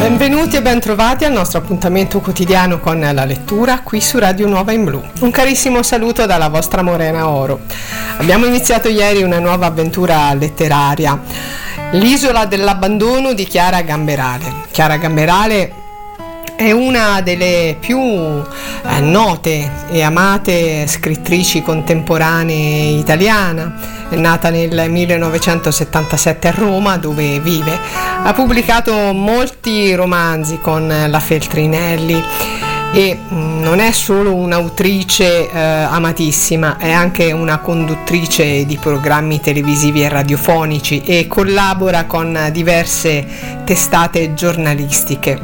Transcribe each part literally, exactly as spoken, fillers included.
Benvenuti e bentrovati al nostro appuntamento quotidiano con la lettura qui su Radio Nuova in Blu. Un carissimo saluto dalla vostra Morena Oro. Abbiamo iniziato ieri una nuova avventura letteraria, L'isola dell'abbandono di Chiara Gamberale. Chiara Gamberale è una delle più eh, note e amate scrittrici contemporanee italiana. È nata nel millenovecentosettantasette a Roma, dove vive. Ha pubblicato molti romanzi con la Feltrinelli e mh, non è solo un'autrice eh, amatissima, è anche una conduttrice di programmi televisivi e radiofonici e collabora con diverse testate giornalistiche.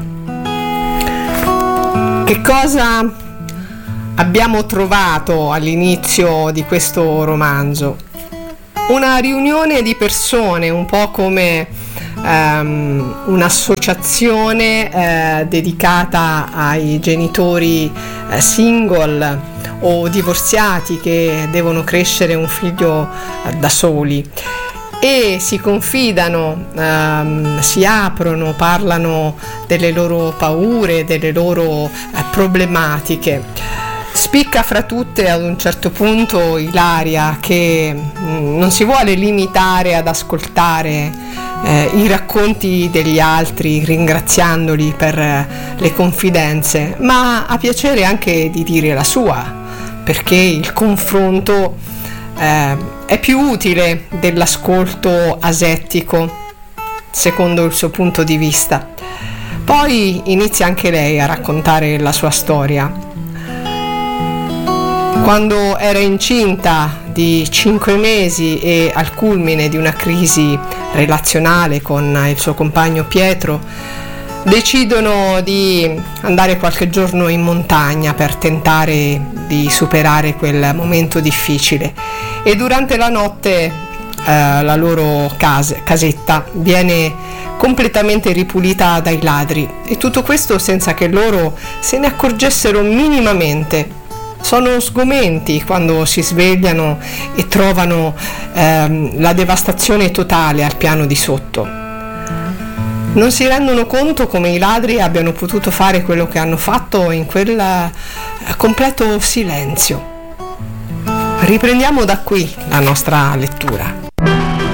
Che cosa abbiamo trovato all'inizio di questo romanzo? Una riunione di persone, un po' come um, un'associazione eh, dedicata ai genitori eh, single o divorziati che devono crescere un figlio eh, da soli. E si confidano, ehm, si aprono, parlano delle loro paure, delle loro eh, problematiche. Spicca fra tutte ad un certo punto Ilaria, che mh, non si vuole limitare ad ascoltare eh, i racconti degli altri ringraziandoli per eh, le confidenze, ma ha piacere anche di dire la sua, perché il confronto eh, è più utile dell'ascolto asettico, secondo il suo punto di vista. Poi inizia anche lei a raccontare la sua storia. Quando era incinta di cinque mesi e al culmine di una crisi relazionale con il suo compagno Pietro, decidono di andare qualche giorno in montagna per tentare di superare quel momento difficile, e durante la notte eh, la loro casa, casetta viene completamente ripulita dai ladri, e tutto questo senza che loro se ne accorgessero minimamente. Sono sgomenti quando si svegliano e trovano ehm, la devastazione totale al piano di sotto. Non si rendono conto come i ladri abbiano potuto fare quello che hanno fatto in quel eh, completo silenzio. Riprendiamo da qui la nostra lettura.